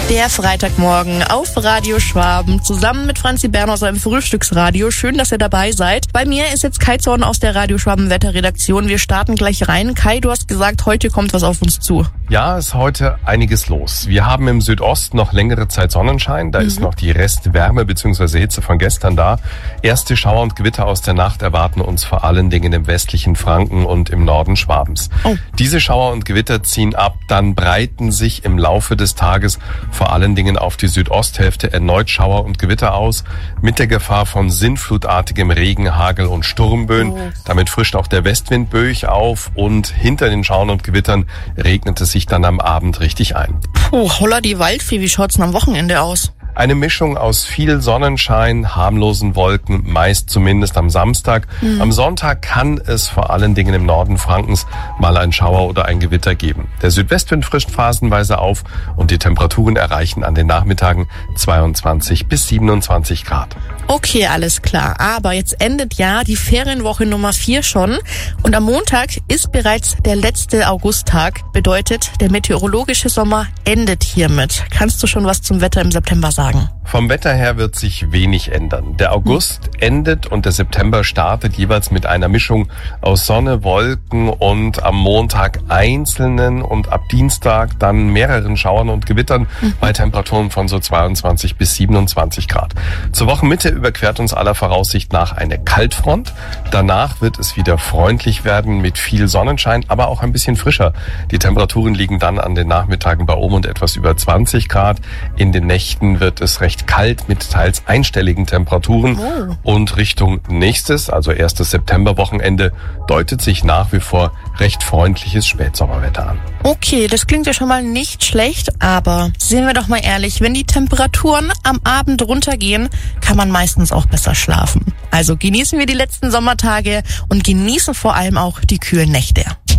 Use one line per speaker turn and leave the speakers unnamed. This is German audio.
Der Freitagmorgen auf Radio Schwaben zusammen mit Franzi Bernhauser im Frühstücksradio. Schön, dass ihr dabei seid. Bei mir ist jetzt Kai Zorn aus der Radio Schwaben Wetterredaktion. Wir starten gleich rein. Kai, du hast gesagt, heute kommt was auf uns zu.
Ja, ist heute einiges los. Wir haben im Südosten noch längere Zeit Sonnenschein. Da ist noch die Restwärme bzw. Hitze von gestern da. Erste Schauer und Gewitter aus der Nacht erwarten uns vor allen Dingen im westlichen Franken und im Norden Schwabens. Diese Schauer und Gewitter ziehen ab, dann breiten sich im Laufe des Tages vor allen Dingen auf die Südosthälfte erneut Schauer und Gewitter aus, mit der Gefahr von sinnflutartigem Regen, Hagel und Sturmböen. Damit frischt auch der Westwind böig auf und hinter den Schauern und Gewittern regnet es sich dann am Abend richtig ein.
Holla die Waldfee, wie schaut's denn am Wochenende aus?
Eine Mischung aus viel Sonnenschein, harmlosen Wolken, meist zumindest am Samstag. Am Sonntag kann es vor allen Dingen im Norden Frankens mal ein Schauer oder ein Gewitter geben. Der Südwestwind frischt phasenweise auf und die Temperaturen erreichen an den Nachmittagen 22 bis 27 Grad.
Okay, alles klar. Aber jetzt endet ja die Ferienwoche Nummer 4 schon. Und am Montag ist bereits der letzte Augusttag. Bedeutet, der meteorologische Sommer endet hiermit. Kannst du schon was zum Wetter im September sagen?
Vom Wetter her wird sich wenig ändern. Der August endet und der September startet jeweils mit einer Mischung aus Sonne, Wolken und am Montag einzelnen und ab Dienstag dann mehreren Schauern und Gewittern bei Temperaturen von so 22 bis 27 Grad. Zur Wochenmitte überquert uns aller Voraussicht nach eine Kaltfront. Danach wird es wieder freundlich werden mit viel Sonnenschein, aber auch ein bisschen frischer. Die Temperaturen liegen dann an den Nachmittagen bei und etwas über 20 Grad. In den Nächten wird es recht kalt mit teils einstelligen Temperaturen. Und Richtung nächstes, also erstes Septemberwochenende, deutet sich nach wie vor recht freundliches Spätsommerwetter an.
Okay, das klingt ja schon mal nicht schlecht, aber sehen wir doch mal ehrlich, wenn die Temperaturen am Abend runtergehen, kann man meistens auch besser schlafen. Also genießen wir die letzten Sommertage und genießen vor allem auch die kühlen Nächte.